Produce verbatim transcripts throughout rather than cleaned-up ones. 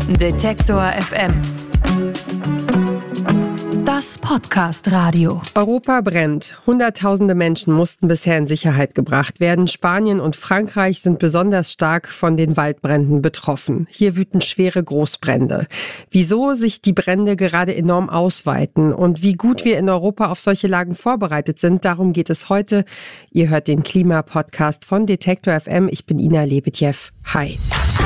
Detektor F M. Das Podcast-Radio. Europa brennt. Hunderttausende Menschen mussten bisher in Sicherheit gebracht werden. Spanien und Frankreich sind besonders stark von den Waldbränden betroffen. Hier wüten schwere Großbrände. Wieso sich die Brände gerade enorm ausweiten und wie gut wir in Europa auf solche Lagen vorbereitet sind, darum geht es heute. Ihr hört den Klima-Podcast von Detektor F M. Ich bin Ina Lebetjew. Hi.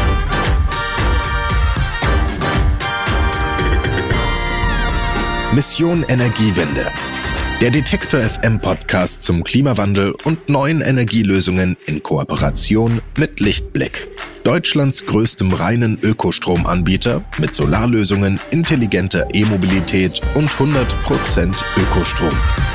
Mission Energiewende. Der Detektor F M Podcast zum Klimawandel und neuen Energielösungen in Kooperation mit Lichtblick. Deutschlands größtem reinen Ökostromanbieter mit Solarlösungen, intelligenter E-Mobilität und hundert Prozent Ökostrom.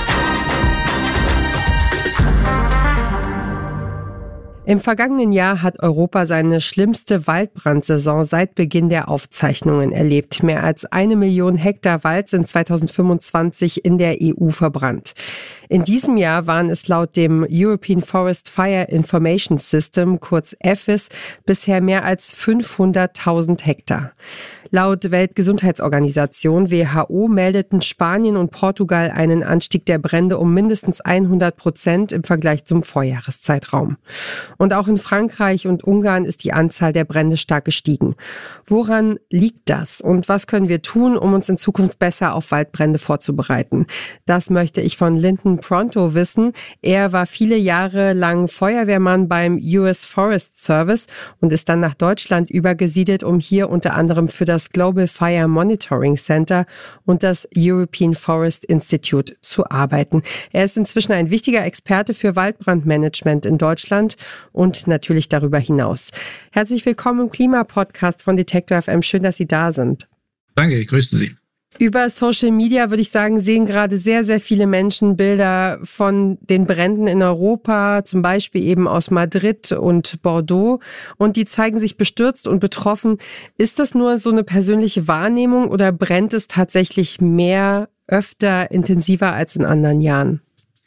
Im vergangenen Jahr hat Europa seine schlimmste Waldbrandsaison seit Beginn der Aufzeichnungen erlebt. Mehr als eine Million Hektar Wald sind zweitausendfünfundzwanzig in der E U verbrannt. In diesem Jahr waren es laut dem European Forest Fire Information System, kurz E F I S, bisher mehr als fünfhunderttausend Hektar. Laut Weltgesundheitsorganisation W H O meldeten Spanien und Portugal einen Anstieg der Brände um mindestens hundert Prozent im Vergleich zum Vorjahreszeitraum. Und auch in Frankreich und Ungarn ist die Anzahl der Brände stark gestiegen. Woran liegt das und was können wir tun, um uns in Zukunft besser auf Waldbrände vorzubereiten? Das möchte ich von Linton Pronto wissen. Er war viele Jahre lang Feuerwehrmann beim U S Forest Service und ist dann nach Deutschland übergesiedelt, um hier unter anderem für das Global Fire Monitoring Center und das European Forest Institute zu arbeiten. Er ist inzwischen ein wichtiger Experte für Waldbrandmanagement in Deutschland und natürlich darüber hinaus. Herzlich willkommen im Klimapodcast von Detektor F M. Schön, dass Sie da sind. Danke, ich grüße Sie. Über Social Media, würde ich sagen, sehen gerade sehr, sehr viele Menschen Bilder von den Bränden in Europa, zum Beispiel eben aus Madrid und Bordeaux. Und die zeigen sich bestürzt und betroffen. Ist das nur so eine persönliche Wahrnehmung oder brennt es tatsächlich mehr, öfter, intensiver als in anderen Jahren?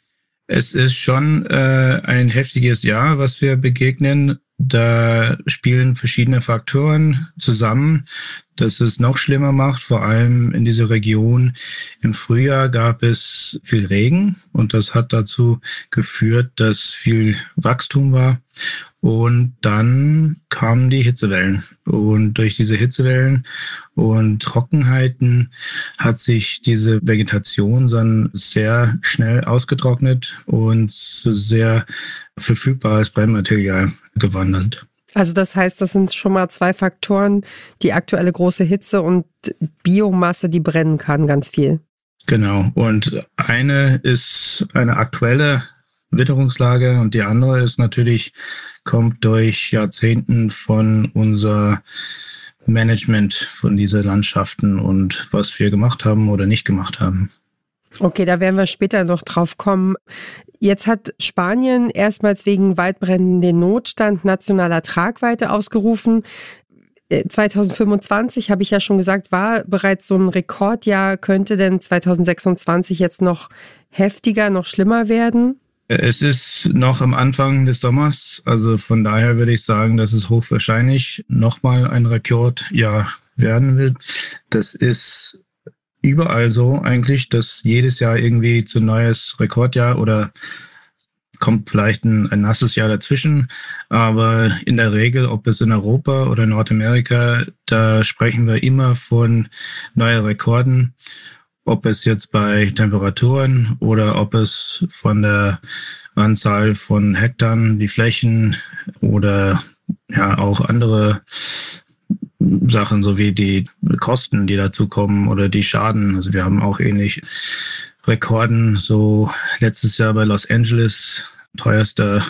Es ist schon äh, ein heftiges Jahr, was wir begegnen. Da spielen verschiedene Faktoren zusammen, dass es noch schlimmer macht, vor allem in dieser Region. Im Frühjahr gab es viel Regen und das hat dazu geführt, dass viel Wachstum war. Und dann kamen die Hitzewellen. Und durch diese Hitzewellen und Trockenheiten hat sich diese Vegetation dann sehr schnell ausgetrocknet und zu sehr verfügbares Brennmaterial gewandelt. Also das heißt, das sind schon mal zwei Faktoren, die aktuelle große Hitze und Biomasse, die brennen kann, ganz viel. Genau. Und eine ist eine aktuelle Witterungslage und die andere ist natürlich, kommt durch Jahrzehnten von unser Management von dieser Landschaften und was wir gemacht haben oder nicht gemacht haben. Okay, da werden wir später noch drauf kommen. Jetzt hat Spanien erstmals wegen Waldbränden den Notstand nationaler Tragweite ausgerufen. zweitausendfünfundzwanzig, habe ich ja schon gesagt, war bereits so ein Rekordjahr. Könnte denn zweitausendsechsundzwanzig jetzt noch heftiger, noch schlimmer werden? Es ist noch am Anfang des Sommers, also von daher würde ich sagen, dass es hochwahrscheinlich nochmal ein Rekordjahr werden wird. Das ist überall so eigentlich, dass jedes Jahr irgendwie zu neues Rekordjahr oder kommt vielleicht ein, ein nasses Jahr dazwischen. Aber in der Regel, ob es in Europa oder Nordamerika, da sprechen wir immer von neuen Rekorden. Ob es jetzt bei Temperaturen oder ob es von der Anzahl von Hektaren, die Flächen oder ja auch andere Sachen sowie die Kosten, die dazu kommen oder die Schaden. Also wir haben auch ähnlich Rekorden. So letztes Jahr bei Los Angeles, teuerste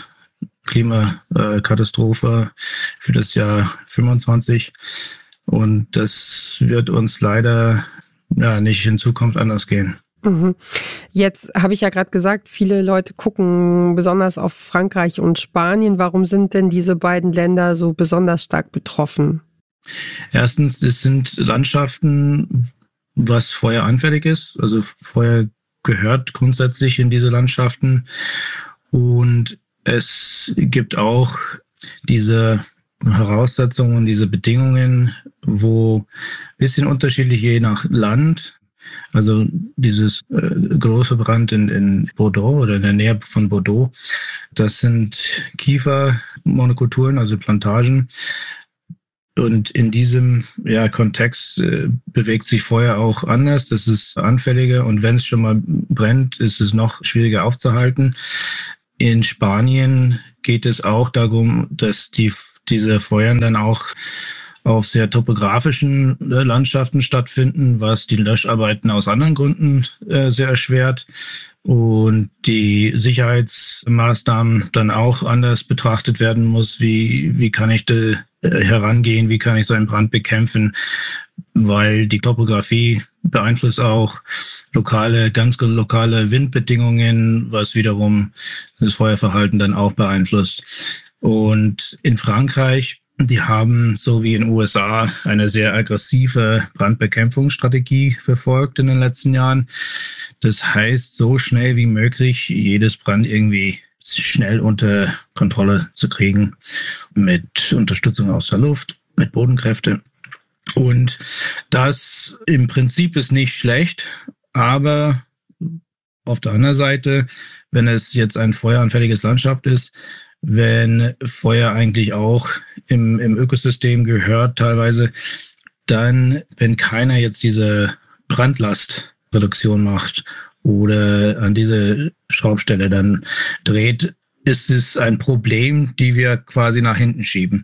Klimakatastrophe für das Jahr fünfundzwanzig. Und das wird uns leider ja nicht in Zukunft anders gehen. Mhm. Jetzt habe ich ja gerade gesagt, viele Leute gucken besonders auf Frankreich und Spanien. Warum sind denn diese beiden Länder so besonders stark betroffen? Erstens, es sind Landschaften, was feueranfällig ist. Also Feuer gehört grundsätzlich in diese Landschaften. Und es gibt auch diese Voraussetzungen, diese Bedingungen, wo ein bisschen unterschiedlich je nach Land. Also dieses äh, große Brand in, in Bordeaux oder in der Nähe von Bordeaux, das sind Kiefermonokulturen, also Plantagen. Und in diesem ja, Kontext äh, bewegt sich Feuer auch anders. Das ist anfälliger. Und wenn es schon mal brennt, ist es noch schwieriger aufzuhalten. In Spanien geht es auch darum, dass die, diese Feuern dann auch auf sehr topografischen äh, Landschaften stattfinden, was die Löscharbeiten aus anderen Gründen äh, sehr erschwert und die Sicherheitsmaßnahmen dann auch anders betrachtet werden muss. Wie, wie kann ich da äh, herangehen? Wie kann ich so einen Brand bekämpfen? Weil die Topografie beeinflusst auch lokale, ganz lokale Windbedingungen, was wiederum das Feuerverhalten dann auch beeinflusst. Und in Frankreich, die haben, so wie in den U S A, eine sehr aggressive Brandbekämpfungsstrategie verfolgt in den letzten Jahren. Das heißt, so schnell wie möglich jedes Brand irgendwie schnell unter Kontrolle zu kriegen mit Unterstützung aus der Luft, mit Bodenkräfte. Und das im Prinzip ist nicht schlecht, aber auf der anderen Seite, wenn es jetzt ein feueranfälliges Landschaft ist, wenn Feuer eigentlich auch im, im Ökosystem gehört teilweise, dann, wenn keiner jetzt diese Brandlastreduktion macht oder an diese Schraubstelle dann dreht, ist es ein Problem, die wir quasi nach hinten schieben.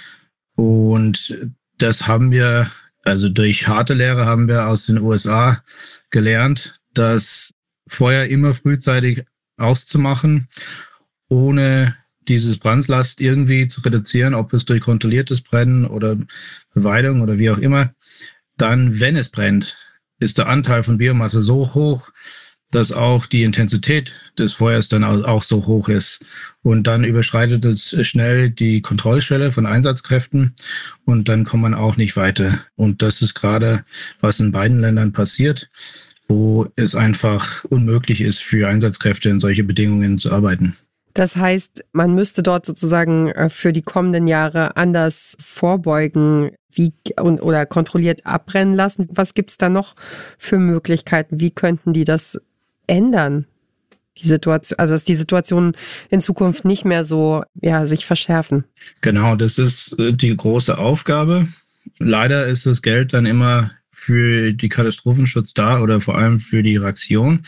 Und das haben wir, also durch harte Lehre haben wir aus den U S A gelernt, dass Feuer immer frühzeitig auszumachen, ohne dieses Brandlast irgendwie zu reduzieren, ob es durch kontrolliertes Brennen oder Beweidung oder wie auch immer, dann, wenn es brennt, ist der Anteil von Biomasse so hoch, dass auch die Intensität des Feuers dann auch so hoch ist. Und dann überschreitet es schnell die Kontrollschwelle von Einsatzkräften und dann kommt man auch nicht weiter. Und das ist gerade, was in beiden Ländern passiert, wo es einfach unmöglich ist, für Einsatzkräfte in solche Bedingungen zu arbeiten. Das heißt, man müsste dort sozusagen für die kommenden Jahre anders vorbeugen wie, und, oder kontrolliert abbrennen lassen. Was gibt es da noch für Möglichkeiten? Wie könnten die das ändern? Die Situation, also dass die Situation in Zukunft nicht mehr so ja, sich verschärfen. Genau, das ist die große Aufgabe. Leider ist das Geld dann immer für die Katastrophenschutz da oder vor allem für die Reaktion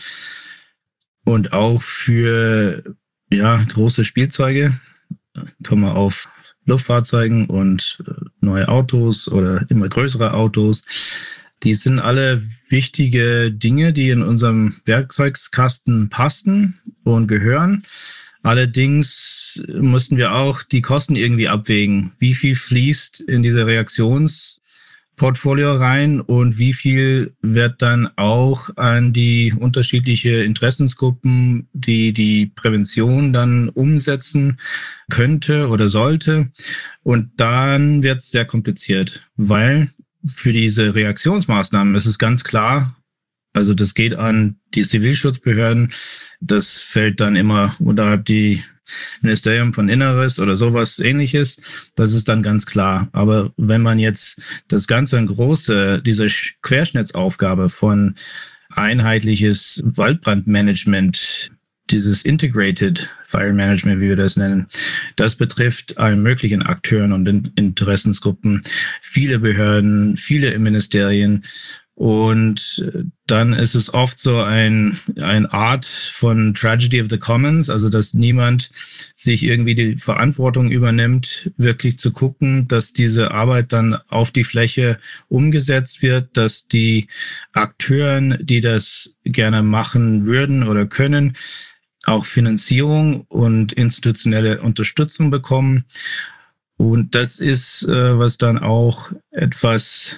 und auch für ja, große Spielzeuge, kommen wir auf Luftfahrzeugen und neue Autos oder immer größere Autos. Die sind alle wichtige Dinge, die in unserem Werkzeugkasten passen und gehören. Allerdings mussten wir auch die Kosten irgendwie abwägen. Wie viel fließt in diese Reaktionsportfolio rein und wie viel wird dann auch an die unterschiedliche Interessensgruppen, die die Prävention dann umsetzen könnte oder sollte. Und dann wird es sehr kompliziert, weil für diese Reaktionsmaßnahmen ist es ganz klar, also das geht an die Zivilschutzbehörden, das fällt dann immer unterhalb die Ministerium von Inneres oder sowas Ähnliches, das ist dann ganz klar. Aber wenn man jetzt das ganze große, diese Querschnittsaufgabe von einheitliches Waldbrandmanagement, dieses Integrated Fire Management, wie wir das nennen, das betrifft allen möglichen Akteuren und Interessensgruppen, viele Behörden, viele Ministerien. Und dann ist es oft so ein, eine Art von Tragedy of the Commons, also dass niemand sich irgendwie die Verantwortung übernimmt, wirklich zu gucken, dass diese Arbeit dann auf die Fläche umgesetzt wird, dass die Akteuren, die das gerne machen würden oder können, auch Finanzierung und institutionelle Unterstützung bekommen. Und das ist, äh, was dann auch etwas,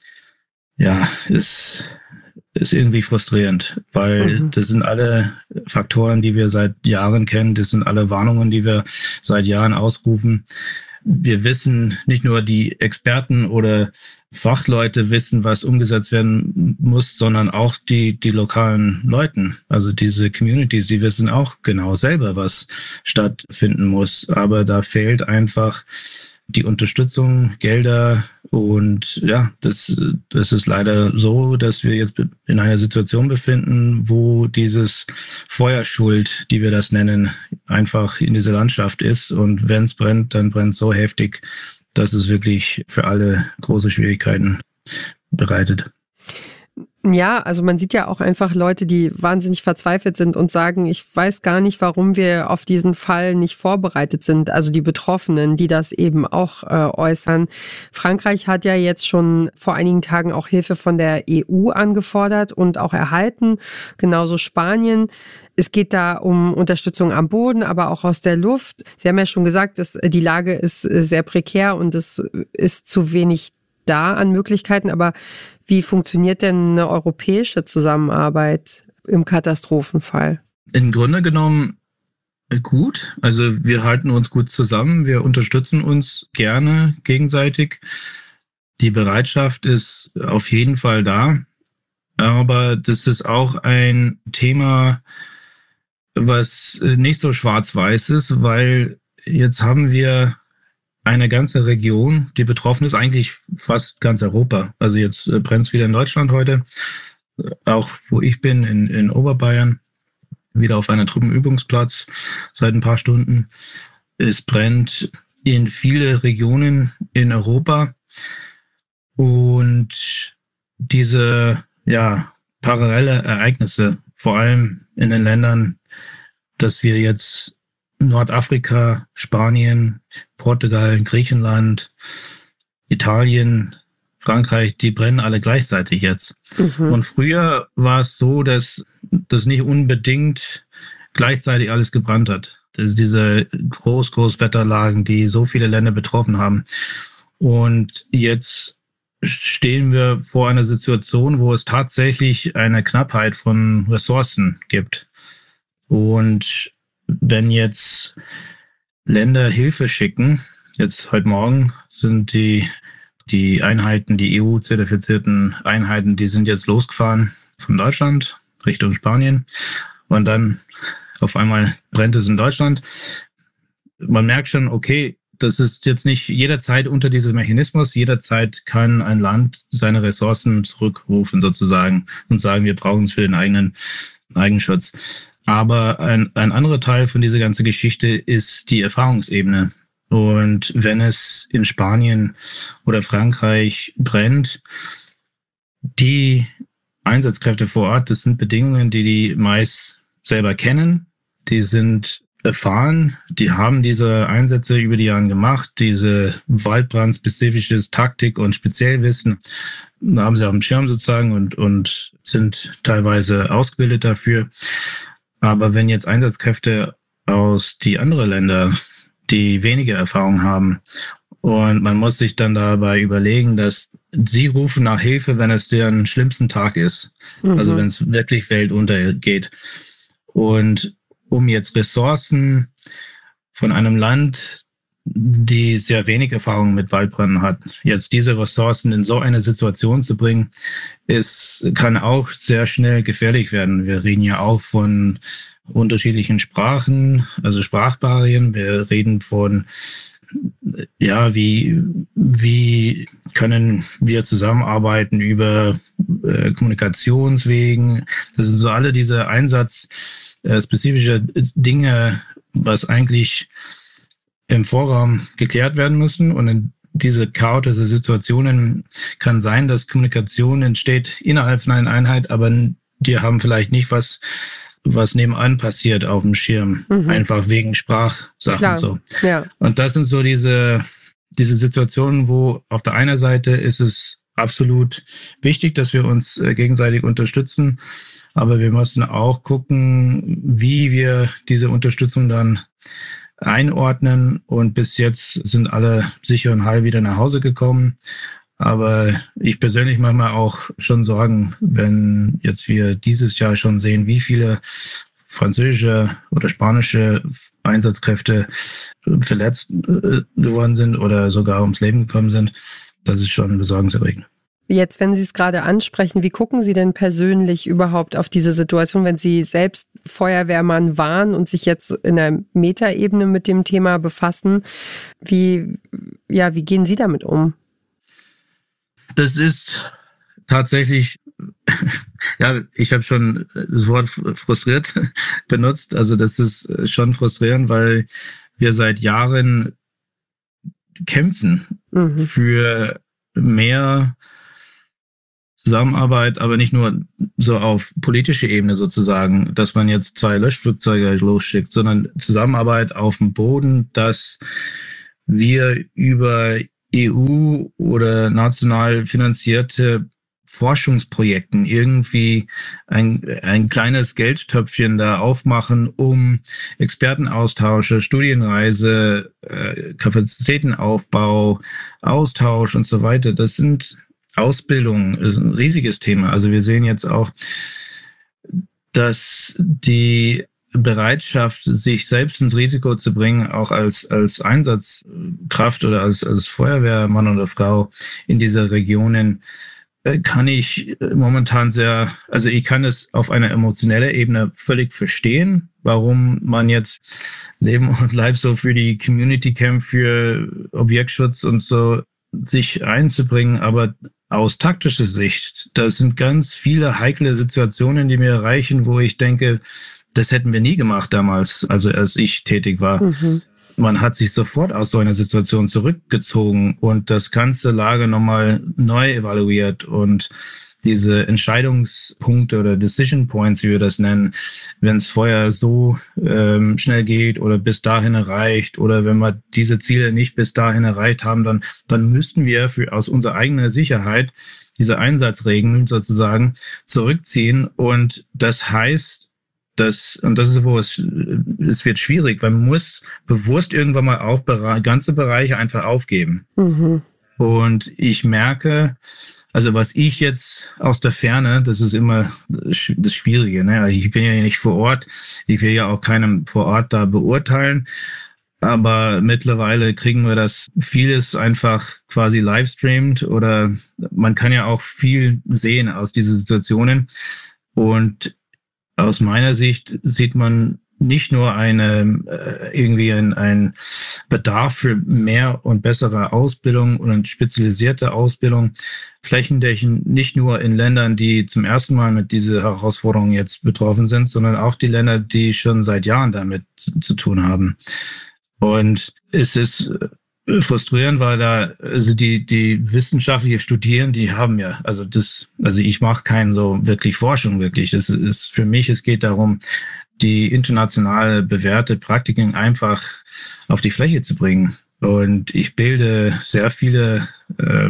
ja, ist, ist irgendwie frustrierend, weil mhm. das sind alle Faktoren, die wir seit Jahren kennen. Das sind alle Warnungen, die wir seit Jahren ausrufen. Wir wissen, nicht nur die Experten oder Fachleute wissen, was umgesetzt werden muss, sondern auch die, die lokalen Leuten, also diese Communities, die wissen auch genau selber, was stattfinden muss. Aber da fehlt einfach die Unterstützung, Gelder Und ja, das, das ist leider so, dass wir jetzt in einer Situation befinden, wo dieses Feuerschuld, die wir das nennen, einfach in dieser Landschaft ist. Und wenn es brennt, dann brennt es so heftig, dass es wirklich für alle große Schwierigkeiten bereitet. Ja, also man sieht ja auch einfach Leute, die wahnsinnig verzweifelt sind und sagen, ich weiß gar nicht, warum wir auf diesen Fall nicht vorbereitet sind. Also die Betroffenen, die das eben auch äh, äußern. Frankreich hat ja jetzt schon vor einigen Tagen auch Hilfe von der E U angefordert und auch erhalten. Genauso Spanien. Es geht da um Unterstützung am Boden, aber auch aus der Luft. Sie haben ja schon gesagt, dass die Lage ist sehr prekär und es ist zu wenig da an Möglichkeiten. Aber wie funktioniert denn eine europäische Zusammenarbeit im Katastrophenfall? Im Grunde genommen gut. Also wir halten uns gut zusammen. Wir unterstützen uns gerne gegenseitig. Die Bereitschaft ist auf jeden Fall da. Aber das ist auch ein Thema, was nicht so schwarz-weiß ist, weil jetzt haben wir eine ganze Region, die betroffen ist, eigentlich fast ganz Europa. Also jetzt äh, brennt es wieder in Deutschland heute, auch wo ich bin, in, in Oberbayern, wieder auf einem Truppenübungsplatz seit ein paar Stunden. Es brennt in viele Regionen in Europa und diese ja, parallele Ereignisse, vor allem in den Ländern, dass wir jetzt Nordafrika, Spanien, Portugal, Griechenland, Italien, Frankreich, die brennen alle gleichzeitig jetzt. Mhm. Und früher war es so, dass das nicht unbedingt gleichzeitig alles gebrannt hat. Das ist diese Groß, Großwetterlagen, die so viele Länder betroffen haben. Und jetzt stehen wir vor einer Situation, wo es tatsächlich eine Knappheit von Ressourcen gibt. Und wenn jetzt Länder Hilfe schicken, jetzt heute Morgen sind die, die Einheiten, die E U-zertifizierten Einheiten, die sind jetzt losgefahren von Deutschland Richtung Spanien und dann auf einmal brennt es in Deutschland. Man merkt schon, okay, das ist jetzt nicht jederzeit unter diesem Mechanismus. Jederzeit kann ein Land seine Ressourcen zurückrufen sozusagen und sagen, wir brauchen es für den eigenen Eigenschutz. Aber ein, ein anderer Teil von dieser ganzen Geschichte ist die Erfahrungsebene. Und wenn es in Spanien oder Frankreich brennt, die Einsatzkräfte vor Ort, das sind Bedingungen, die die meist selber kennen. Die sind erfahren, die haben diese Einsätze über die Jahre gemacht, diese waldbrandspezifische Taktik und Speziellwissen, da haben sie auf dem Schirm sozusagen und, und sind teilweise ausgebildet dafür. Aber wenn jetzt Einsatzkräfte aus die anderen Länder, die weniger Erfahrung haben, und man muss sich dann dabei überlegen, dass sie rufen nach Hilfe, wenn es deren schlimmsten Tag ist. Mhm. Also wenn es wirklich Welt untergeht. Und um jetzt Ressourcen von einem Land, die sehr wenig Erfahrung mit Waldbränden hat, jetzt diese Ressourcen in so eine Situation zu bringen, ist, kann auch sehr schnell gefährlich werden. Wir reden ja auch von unterschiedlichen Sprachen, also Sprachbarrieren. Wir reden von, ja, wie, wie können wir zusammenarbeiten über äh, Kommunikationswegen. Das sind so alle diese einsatzspezifische Dinge, was eigentlich im Vorraum geklärt werden müssen. Und in diese chaotische Situationen kann sein, dass Kommunikation entsteht innerhalb von einer Einheit, aber die haben vielleicht nicht was, was nebenan passiert auf dem Schirm. Mhm. Einfach wegen Sprachsachen. Klar. So. Ja. Und das sind so diese, diese Situationen, wo auf der einen Seite ist es absolut wichtig, dass wir uns gegenseitig unterstützen. Aber wir müssen auch gucken, wie wir diese Unterstützung dann einordnen. Und bis jetzt sind alle sicher und heil wieder nach Hause gekommen. Aber ich persönlich mache mir auch schon Sorgen, wenn jetzt wir dieses Jahr schon sehen, wie viele französische oder spanische Einsatzkräfte verletzt geworden sind oder sogar ums Leben gekommen sind. Das ist schon besorgniserregend. Jetzt, wenn Sie es gerade ansprechen, wie gucken Sie denn persönlich überhaupt auf diese Situation, wenn Sie selbst Feuerwehrmann waren und sich jetzt in einer Metaebene mit dem Thema befassen? Wie, ja, wie gehen Sie damit um? Das ist tatsächlich, ja, ich habe schon das Wort frustriert benutzt. Also das ist schon frustrierend, weil wir seit Jahren kämpfen mhm. für mehr Zusammenarbeit, aber nicht nur so auf politischer Ebene sozusagen, dass man jetzt zwei Löschflugzeuge losschickt, sondern Zusammenarbeit auf dem Boden, dass wir über E U oder national finanzierte Forschungsprojekten irgendwie ein, ein kleines Geldtöpfchen da aufmachen, um Expertenaustausche, Studienreise, äh, Kapazitätenaufbau, Austausch und so weiter. Das sind Ausbildung, ist ein riesiges Thema. Also wir sehen jetzt auch, dass die Bereitschaft, sich selbst ins Risiko zu bringen, auch als, als Einsatzkraft oder als, als Feuerwehrmann oder Frau in dieser Regionen, kann ich momentan sehr, also ich kann es auf einer emotionellen Ebene völlig verstehen, warum man jetzt Leben und Leib so für die Community kämpft, für Objektschutz und so sich einzubringen, aber aus taktischer Sicht, da sind ganz viele heikle Situationen, die mir erreichen, wo ich denke, das hätten wir nie gemacht damals, also als ich tätig war. Mhm. Man hat sich sofort aus so einer Situation zurückgezogen und das ganze Lager nochmal neu evaluiert und diese Entscheidungspunkte oder Decision Points, wie wir das nennen, wenn es vorher so ähm, schnell geht oder bis dahin erreicht oder wenn wir diese Ziele nicht bis dahin erreicht haben, dann, dann müssten wir für aus unserer eigenen Sicherheit diese Einsatzregeln sozusagen zurückziehen und das heißt, Das, und das ist, wo es, es wird schwierig, weil man muss bewusst irgendwann mal auch Bere- ganze Bereiche einfach aufgeben. Mhm. Und ich merke, also was ich jetzt aus der Ferne, das ist immer das Schwierige, ne? Ich bin ja nicht vor Ort, ich will ja auch keinem vor Ort da beurteilen, aber mittlerweile kriegen wir das vieles einfach quasi livestreamt oder man kann ja auch viel sehen aus diesen Situationen und aus meiner Sicht sieht man nicht nur eine äh, irgendwie ein, ein Bedarf für mehr und bessere Ausbildung und eine spezialisierte Ausbildung flächendeckend, nicht nur in Ländern, die zum ersten Mal mit dieser Herausforderung jetzt betroffen sind, sondern auch die Länder, die schon seit Jahren damit zu, zu tun haben. Und es ist frustrierend, weil da also die die wissenschaftliche Studieren, die haben ja also das also ich mache keinen so wirklich Forschung wirklich. Es ist für mich, es geht darum, die international bewährte Praktiken einfach auf die Fläche zu bringen. Und ich bilde sehr viele äh,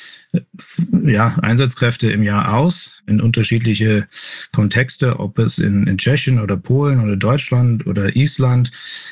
ja, Einsatzkräfte im Jahr aus in unterschiedliche Kontexte, ob es in, in Tschechien oder Polen oder Deutschland oder Island.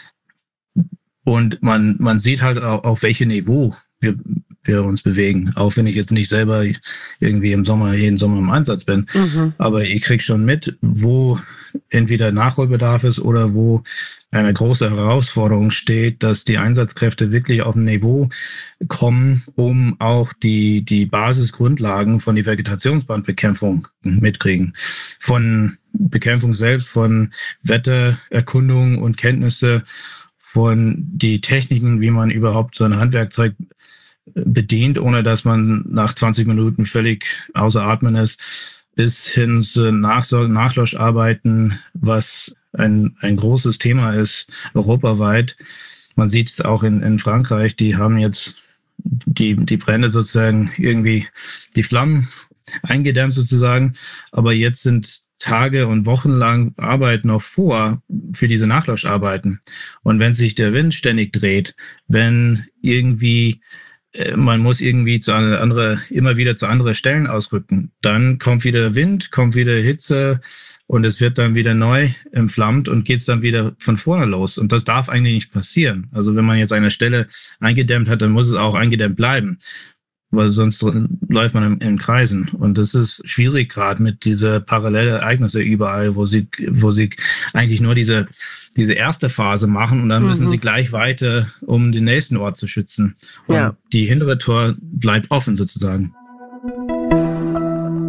Und man man sieht halt auch, auf welchem Niveau wir wir uns bewegen. Auch wenn ich jetzt nicht selber irgendwie im Sommer, jeden Sommer im Einsatz bin. Mhm. Aber ich krieg schon mit, wo entweder Nachholbedarf ist oder wo eine große Herausforderung steht, dass die Einsatzkräfte wirklich auf ein Niveau kommen, um auch die die Basisgrundlagen von der Vegetationsbrandbekämpfung mitkriegen. Von Bekämpfung selbst, von Wettererkundung und Kenntnisse, von die Techniken, wie man überhaupt so ein Handwerkzeug bedient, ohne dass man nach zwanzig Minuten völlig außer Atmen ist, bis hin zu Nachsorge, Nachlöscharbeiten, was ein, ein großes Thema ist, europaweit. Man sieht es auch in, in Frankreich, die haben jetzt die, die Brände sozusagen irgendwie die Flammen eingedämmt sozusagen, aber jetzt sind Tage und Wochen lang Arbeit noch vor für diese Nachlöscharbeiten. Und wenn sich der Wind ständig dreht, wenn irgendwie man muss irgendwie zu andere, immer wieder zu anderen Stellen ausrücken, dann kommt wieder Wind, kommt wieder Hitze und es wird dann wieder neu entflammt und geht es dann wieder von vorne los. Und das darf eigentlich nicht passieren. Also wenn man jetzt eine Stelle eingedämmt hat, dann muss es auch eingedämmt bleiben, weil sonst läuft man in, in Kreisen. Und das ist schwierig gerade mit dieser parallelen Ereignisse überall, wo sie, wo sie eigentlich nur diese, diese erste Phase machen und dann mhm. müssen sie gleich weiter, um den nächsten Ort zu schützen. Und ja. die hintere Tor bleibt offen sozusagen.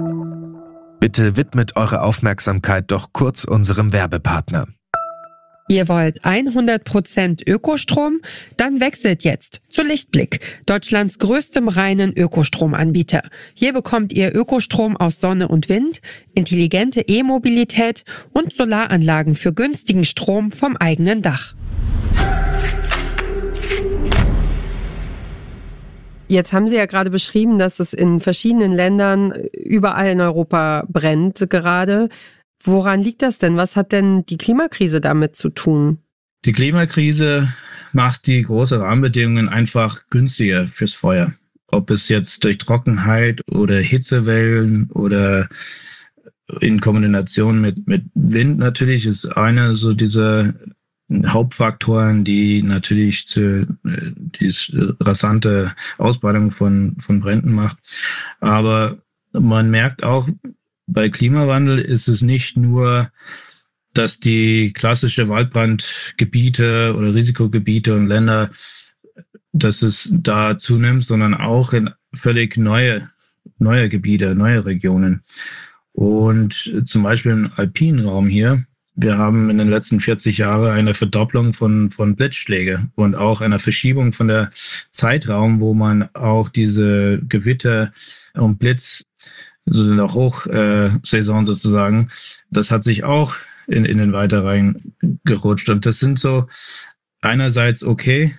Bitte widmet eure Aufmerksamkeit doch kurz unserem Werbepartner. Ihr wollt hundert Prozent Ökostrom? Dann wechselt jetzt zu Lichtblick, Deutschlands größtem reinen Ökostromanbieter. Hier bekommt ihr Ökostrom aus Sonne und Wind, intelligente E-Mobilität und Solaranlagen für günstigen Strom vom eigenen Dach. Jetzt haben Sie ja gerade beschrieben, dass es in verschiedenen Ländern überall in Europa brennt gerade. Woran liegt das denn? Was hat denn die Klimakrise damit zu tun? Die Klimakrise macht die großen Rahmenbedingungen einfach günstiger fürs Feuer. Ob es jetzt durch Trockenheit oder Hitzewellen oder in Kombination mit, mit Wind natürlich ist einer so dieser Hauptfaktoren, die natürlich zu, die rasante Ausbreitung von, von Bränden macht. Aber man merkt auch, bei Klimawandel ist es nicht nur, dass die klassische Waldbrandgebiete oder Risikogebiete und Länder, dass es da zunimmt, sondern auch in völlig neue, neue Gebiete, neue Regionen. Und zum Beispiel im alpinen Raum hier, wir haben in den letzten vierzig Jahren eine Verdopplung von, von Blitzschläge und auch eine Verschiebung von der Zeitraum, wo man auch diese Gewitter und Blitz, so in der Hochsaison sozusagen, das hat sich auch in, in den Weiter reingerutscht. Und das sind so einerseits okay,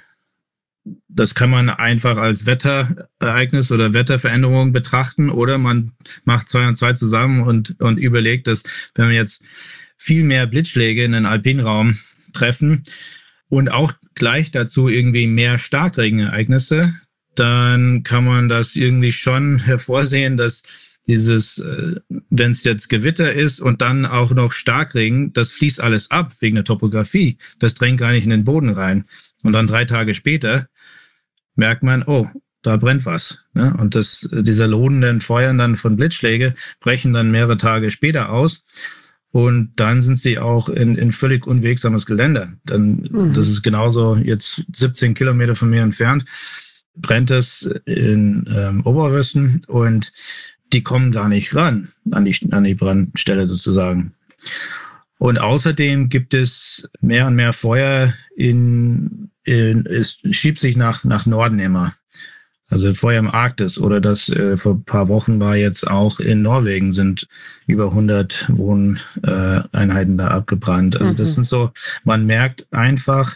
das kann man einfach als Wetterereignis oder Wetterveränderung betrachten, oder man macht zwei und zwei zusammen und, und überlegt, dass wenn wir jetzt viel mehr Blitzschläge in den alpinen Raum treffen und auch gleich dazu irgendwie mehr Starkregenereignisse, dann kann man das irgendwie schon hervorsehen, dass dieses, äh, wenn es jetzt Gewitter ist und dann auch noch Starkregen, das fließt alles ab wegen der Topografie. Das drängt gar nicht in den Boden rein. Und dann drei Tage später merkt man, oh, da brennt was. Ne? Und das, diese lohnenden Feuern dann von Blitzschläge brechen dann mehrere Tage später aus. Und dann sind sie auch in, in völlig unwegsames Gelände. Dann, mhm. Das ist genauso jetzt siebzehn Kilometer von mir entfernt, brennt es in ähm, Oberrösten und die kommen gar nicht ran an die, an die Brandstelle sozusagen. Und außerdem gibt es mehr und mehr Feuer in, in es schiebt sich nach, nach Norden immer. Also Feuer im Arktis, oder das äh, vor ein paar Wochen war jetzt auch in Norwegen, sind über hundert Wohneinheiten da abgebrannt. Also mhm. das sind so, man merkt einfach,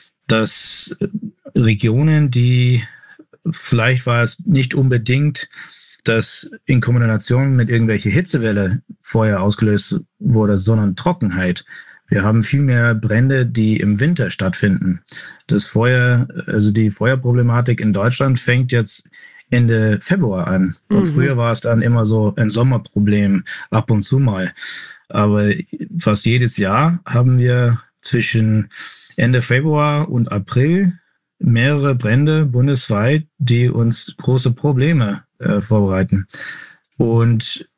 dass Regionen, die vielleicht war es nicht unbedingt, dass in Kombination mit irgendwelche Hitzewelle Feuer ausgelöst wurde, sondern Trockenheit. Wir haben viel mehr Brände, die im Winter stattfinden. Das Feuer, also die Feuerproblematik in Deutschland fängt jetzt Ende Februar an. Und mhm. früher war es dann immer so ein Sommerproblem, ab und zu mal. Aber fast jedes Jahr haben wir zwischen Ende Februar und April mehrere Brände bundesweit, die uns große Probleme äh, vorbereiten. Und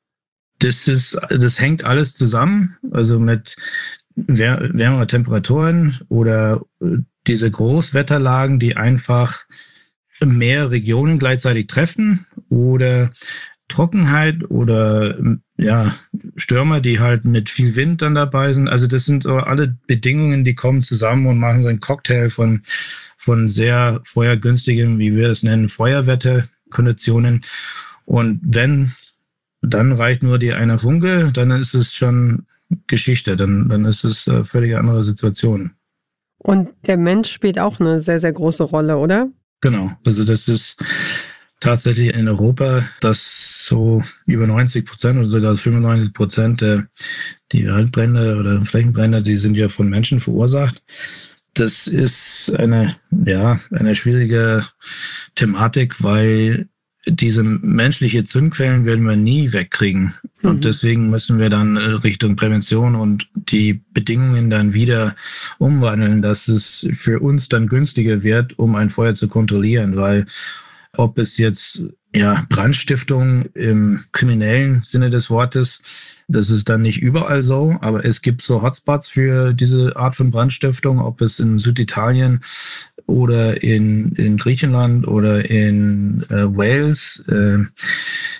das ist, das hängt alles zusammen, also mit wär, wärmeren Temperaturen oder diese Großwetterlagen, die einfach mehr Regionen gleichzeitig treffen, oder Trockenheit oder ja, Stürme, die halt mit viel Wind dann dabei sind. Also das sind so alle Bedingungen, die kommen zusammen und machen so einen Cocktail von, von sehr feuergünstigen, wie wir das nennen, Feuerwetterkonditionen. Und wenn, dann reicht nur die eine Funke, dann ist es schon Geschichte, dann, dann ist es eine völlig andere Situation. Und der Mensch spielt auch eine sehr, sehr große Rolle, oder? Genau, also das ist tatsächlich in Europa, dass so über neunzig Prozent oder sogar fünfundneunzig Prozent der die Waldbrände oder Flächenbrände, die sind ja von Menschen verursacht. Das ist eine, ja, eine schwierige Thematik, weil diese menschliche Zündquellen werden wir nie wegkriegen. Mhm. Und deswegen müssen wir dann Richtung Prävention und die Bedingungen dann wieder umwandeln, dass es für uns dann günstiger wird, um ein Feuer zu kontrollieren. Weil ob es jetzt ja Brandstiftung im kriminellen Sinne des Wortes, das ist dann nicht überall so, aber es gibt so Hotspots für diese Art von Brandstiftung, ob es in Süditalien oder in, in Griechenland oder in äh, Wales, äh,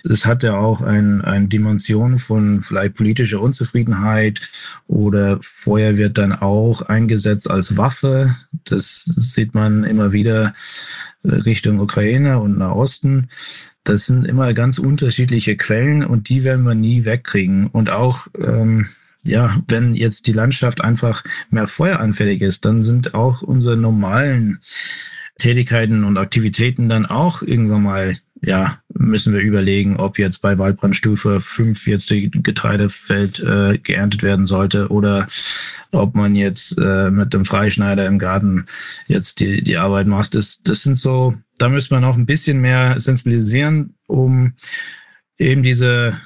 es hat ja auch ein, eine Dimension von vielleicht politischer Unzufriedenheit oder Feuer wird dann auch eingesetzt als Waffe. Das sieht man immer wieder Richtung Ukraine und Nahosten. Das sind immer ganz unterschiedliche Quellen und die werden wir nie wegkriegen. Und auch, ähm, ja, wenn jetzt die Landschaft einfach mehr feueranfällig ist, dann sind auch unsere normalen Tätigkeiten und Aktivitäten dann auch irgendwann mal, ja, müssen wir überlegen, ob jetzt bei Waldbrandstufe fünf jetzt die Getreidefeld äh, geerntet werden sollte oder ob man jetzt äh, mit dem Freischneider im Garten jetzt die, die Arbeit macht. Das, das sind so, da müssen wir noch ein bisschen mehr sensibilisieren, um eben diese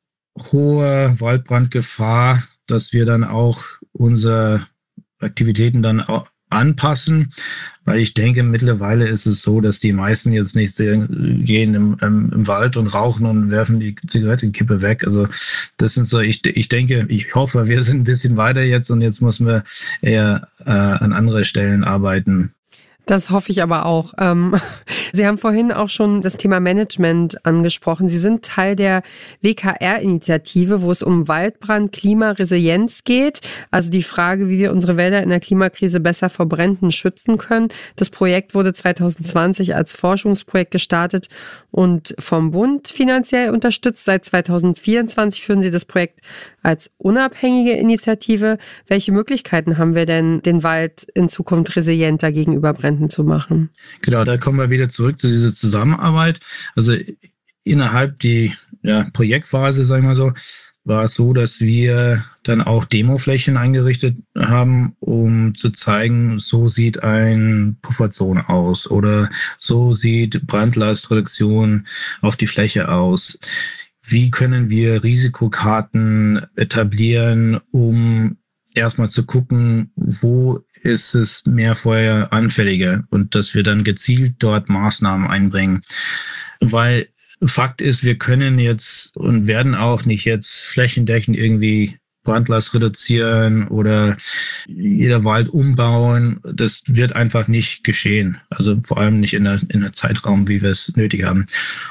hohe Waldbrandgefahr, dass wir dann auch unsere Aktivitäten dann auch anpassen, weil ich denke, mittlerweile ist es so, dass die meisten jetzt nicht gehen im, im, im Wald und rauchen und werfen die Zigarettenkippe weg. Also das sind so, ich, ich denke, ich hoffe, wir sind ein bisschen weiter jetzt und jetzt müssen wir eher äh, an andere Stellen arbeiten. Das hoffe ich aber auch. Ähm, Sie haben vorhin auch schon das Thema Management angesprochen. Sie sind Teil der W K R-Initiative, wo es um Waldbrand, Klimaresilienz geht. Also die Frage, wie wir unsere Wälder in der Klimakrise besser vor Bränden schützen können. Das Projekt wurde zwanzig zwanzig als Forschungsprojekt gestartet und vom Bund finanziell unterstützt. Seit zwanzig vierundzwanzig führen Sie das Projekt als unabhängige Initiative. Welche Möglichkeiten haben wir denn, den Wald in Zukunft resilienter gegenüber Bränden zu machen? Genau, da kommen wir wieder zurück zu dieser Zusammenarbeit. Also innerhalb die ja, Projektphase, sagen wir mal so, war es so, dass wir dann auch Demoflächen eingerichtet haben, um zu zeigen, so sieht ein Pufferzone aus oder so sieht Brandlastreduktion auf die Fläche aus. Wie können wir Risikokarten etablieren, um erstmal zu gucken, wo ist es mehr feueranfälliger und dass wir dann gezielt dort Maßnahmen einbringen. Weil Fakt ist, wir können jetzt und werden auch nicht jetzt flächendeckend irgendwie Brandlast reduzieren oder jeder Wald umbauen. Das wird einfach nicht geschehen. Also vor allem nicht in der, in der Zeitraum, wie wir es nötig haben.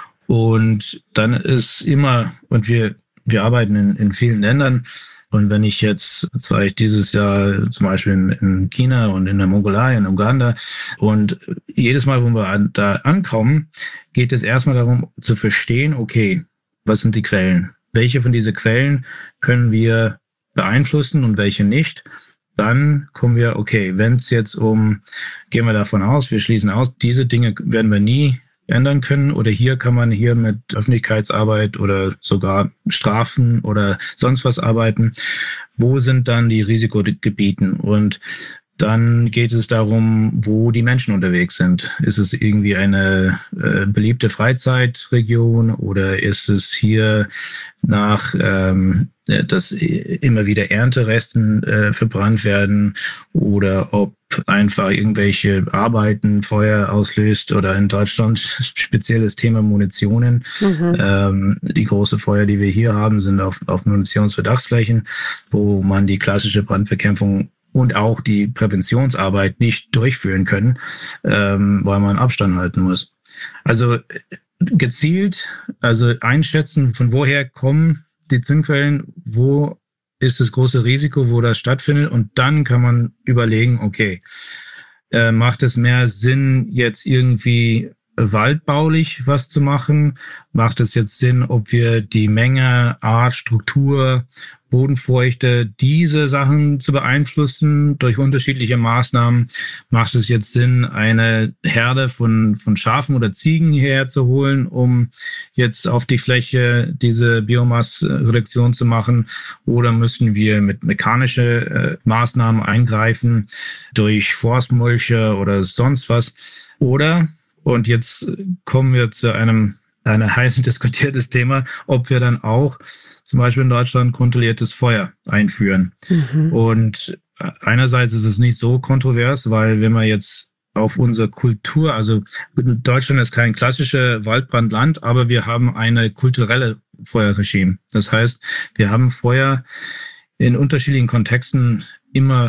Und dann ist immer, und wir, wir arbeiten in, in vielen Ländern, und wenn ich jetzt, jetzt war ich dieses Jahr zum Beispiel in, in China und in der Mongolei, in Uganda, und jedes Mal, wo wir an, da ankommen, geht es erstmal darum zu verstehen, okay, was sind die Quellen? Welche von diesen Quellen können wir beeinflussen und welche nicht? Dann kommen wir, okay, wenn es jetzt um, gehen wir davon aus, wir schließen aus, diese Dinge werden wir nie ändern können oder hier kann man hier mit Öffentlichkeitsarbeit oder sogar Strafen oder sonst was arbeiten. Wo sind dann die Risikogebieten? Und dann geht es darum, wo die Menschen unterwegs sind. Ist es irgendwie eine äh, beliebte Freizeitregion oder ist es hier nach, ähm, dass immer wieder Ernteresten äh, verbrannt werden oder ob einfach irgendwelche Arbeiten Feuer auslöst oder in Deutschland spezielles Thema Munitionen. Mhm. Ähm, die große Feuer, die wir hier haben, sind auf, auf Munitionsverdachtsflächen, wo man die klassische Brandbekämpfung und auch die Präventionsarbeit nicht durchführen können, ähm, weil man Abstand halten muss. Also gezielt, also einschätzen, von woher kommen die Zündquellen, wo ist das große Risiko, wo das stattfindet, und dann kann man überlegen, okay, äh, macht es mehr Sinn, jetzt irgendwie waldbaulich was zu machen? Macht es jetzt Sinn, ob wir die Menge, Art, Struktur, Bodenfeuchte, diese Sachen zu beeinflussen durch unterschiedliche Maßnahmen? Macht es jetzt Sinn, eine Herde von, von Schafen oder Ziegen hierher zu holen, um jetzt auf die Fläche diese Biomassreduktion zu machen? Oder müssen wir mit mechanischen äh, Maßnahmen eingreifen durch Forstmulche oder sonst was? Oder, und jetzt kommen wir zu einem, einem heiß diskutiertes Thema, ob wir dann auch zum Beispiel in Deutschland kontrolliertes Feuer einführen. Mhm. Und einerseits ist es nicht so kontrovers, weil wenn man jetzt auf unsere Kultur, also Deutschland ist kein klassisches Waldbrandland, aber wir haben eine kulturelle Feuerregime. Das heißt, wir haben Feuer in unterschiedlichen Kontexten immer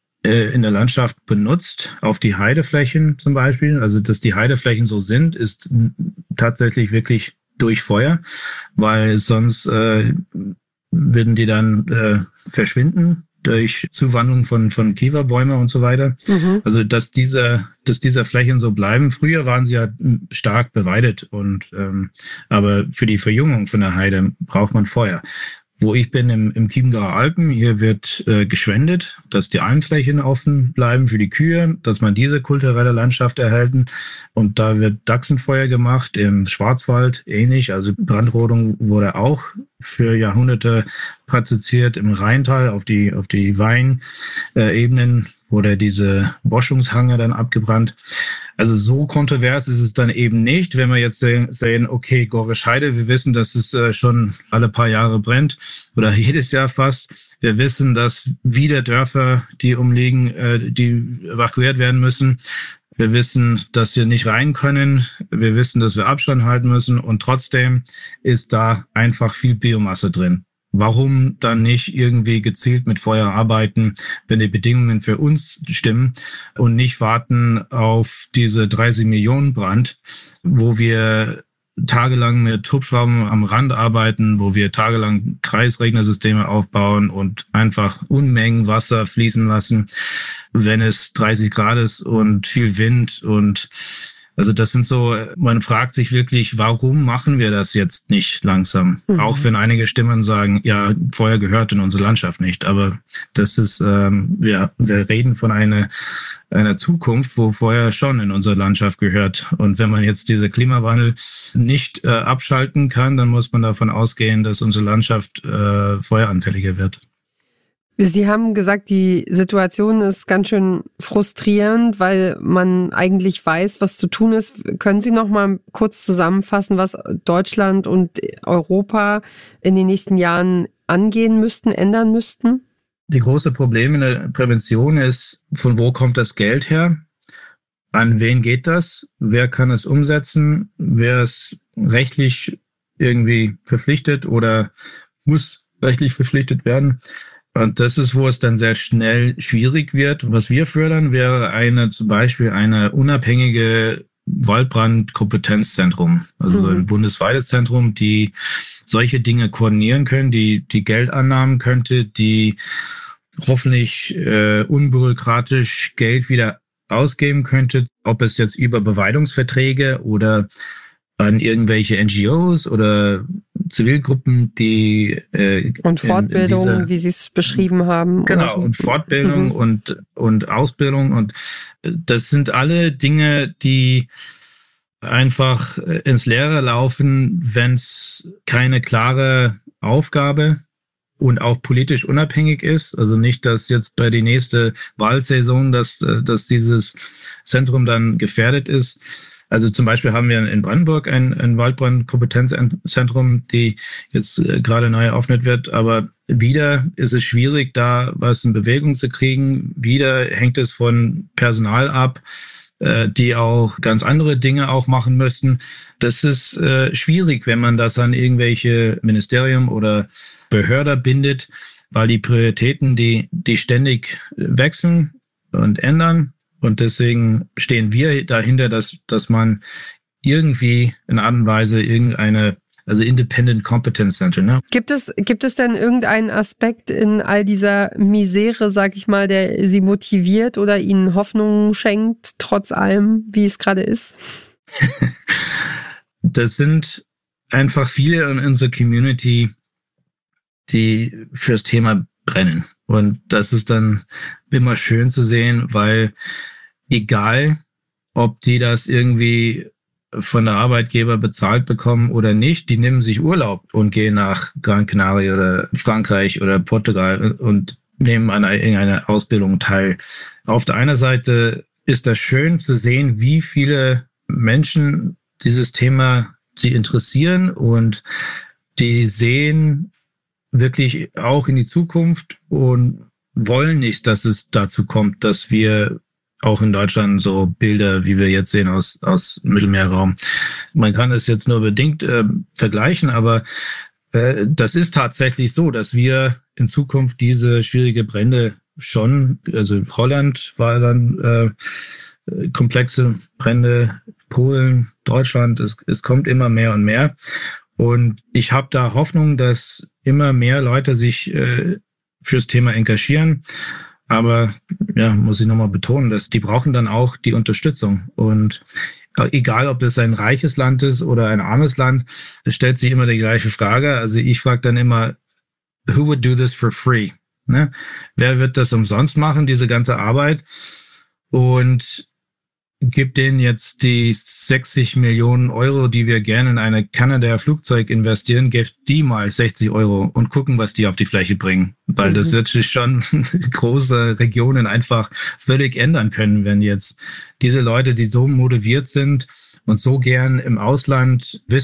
in der Landschaft benutzt, auf die Heideflächen zum Beispiel. Also, dass die Heideflächen so sind, ist tatsächlich wirklich durch Feuer, weil sonst äh, würden die dann äh, verschwinden durch Zuwandlung von, von Kieferbäumen und so weiter. Mhm. Also, dass diese, dass diese Flächen so bleiben. Früher waren sie ja stark beweidet und, ähm, aber für die Verjüngung von der Heide braucht man Feuer. Wo ich bin, im, im Chiemgauer Alpen, hier wird äh, geschwendet, dass die Almflächen offen bleiben für die Kühe, dass man diese kulturelle Landschaft erhalten. Und da wird Dachsenfeuer gemacht, im Schwarzwald ähnlich. Also Brandrodung wurde auch für Jahrhunderte praktiziert. Im Rheintal auf die, auf die Weinebenen wurde diese Boschungshange dann abgebrannt. Also so kontrovers ist es dann eben nicht, wenn wir jetzt sehen, okay, Gorisch Heide, wir wissen, dass es äh, schon alle paar Jahre brennt oder jedes Jahr fast. Wir wissen, dass wieder Dörfer, die umliegen, äh, die evakuiert werden müssen. Wir wissen, dass wir nicht rein können. Wir wissen, dass wir Abstand halten müssen und trotzdem ist da einfach viel Biomasse drin. Warum dann nicht irgendwie gezielt mit Feuer arbeiten, wenn die Bedingungen für uns stimmen und nicht warten auf diese dreißig Millionen Brand, wo wir tagelang mit Hubschraubern am Rand arbeiten, wo wir tagelang Kreisregnersysteme aufbauen und einfach Unmengen Wasser fließen lassen, wenn es dreißig Grad ist und viel Wind und also das sind so, man fragt sich wirklich, warum machen wir das jetzt nicht langsam? Mhm. Auch wenn einige Stimmen sagen, ja, Feuer gehört in unsere Landschaft nicht. Aber das ist, ähm, wir, wir reden von einer, einer Zukunft, wo Feuer schon in unsere Landschaft gehört. Und wenn man jetzt diese Klimawandel nicht äh, abschalten kann, dann muss man davon ausgehen, dass unsere Landschaft äh, feueranfälliger wird. Sie haben gesagt, die Situation ist ganz schön frustrierend, weil man eigentlich weiß, was zu tun ist. Können Sie noch mal kurz zusammenfassen, was Deutschland und Europa in den nächsten Jahren angehen müssten, ändern müssten? Die große Problem in der Prävention ist, von wo kommt das Geld her? An wen geht das? Wer kann es umsetzen? Wer ist rechtlich irgendwie verpflichtet oder muss rechtlich verpflichtet werden? Und das ist, wo es dann sehr schnell schwierig wird. Was wir fördern, wäre eine, zum Beispiel eine unabhängige Waldbrandkompetenzzentrum, also mhm. ein bundesweites Zentrum, die solche Dinge koordinieren können, die die Geld annahmen könnte, die hoffentlich äh, unbürokratisch Geld wieder ausgeben könnte, ob es jetzt über Beweidungsverträge oder an irgendwelche N G Os oder Zivilgruppen, die äh, und Fortbildung, in, in diese, wie Sie es beschrieben haben. Genau, so. und Fortbildung mhm. und und Ausbildung und das sind alle Dinge, die einfach ins Leere laufen, wenn es keine klare Aufgabe und auch politisch unabhängig ist. Also nicht, dass jetzt bei der nächsten Wahlsaison, dass dass dieses Zentrum dann gefährdet ist. Also zum Beispiel haben wir in Brandenburg ein, ein Waldbrandkompetenzzentrum, die jetzt gerade neu eröffnet wird. Aber wieder ist es schwierig, da was in Bewegung zu kriegen. Wieder hängt es von Personal ab, äh, die auch ganz andere Dinge auch machen müssen. Das ist äh, schwierig, wenn man das an irgendwelche Ministerium oder Behörde bindet, weil die Prioritäten, die, die ständig wechseln und ändern. Und deswegen stehen wir dahinter, dass, dass man irgendwie in Art und Weise irgendeine, also Independent Competence Center, ne? Gibt es, gibt es denn irgendeinen Aspekt in all dieser Misere, sag ich mal, der Sie motiviert oder Ihnen Hoffnung schenkt, trotz allem, wie es gerade ist? Das sind einfach viele in unserer Community, die fürs Thema brennen. Und das ist dann immer schön zu sehen, weil egal, ob die das irgendwie von der Arbeitgeber bezahlt bekommen oder nicht, die nehmen sich Urlaub und gehen nach Gran Canaria oder Frankreich oder Portugal und nehmen an irgendeiner Ausbildung teil. Auf der einen Seite ist das schön zu sehen, wie viele Menschen dieses Thema sie interessieren und die sehen wirklich auch in die Zukunft und wollen nicht, dass es dazu kommt, dass wir auch in Deutschland so Bilder, wie wir jetzt sehen, aus, aus Mittelmeerraum. Man kann es jetzt nur bedingt äh, vergleichen, aber äh, das ist tatsächlich so, dass wir in Zukunft diese schwierige Brände schon, also Holland war dann äh, komplexe Brände, Polen, Deutschland, es, es kommt immer mehr und mehr. Und ich habe da Hoffnung, dass immer mehr Leute sich äh, fürs Thema engagieren. Aber ja, muss ich nochmal betonen, dass die brauchen dann auch die Unterstützung. Und egal, ob das ein reiches Land ist oder ein armes Land, es stellt sich immer die gleiche Frage. Also ich frage dann immer, who would do this for free? Ne? Wer wird das umsonst machen, diese ganze Arbeit? Und gibt denen jetzt die sechzig Millionen Euro, die wir gerne in eine Canadair-Flugzeug investieren, gebt die mal sechzig Euro und gucken, was die auf die Fläche bringen. Weil mhm. das wird sich schon große Regionen einfach völlig ändern können, wenn jetzt diese Leute, die so motiviert sind und so gern im Ausland wissen,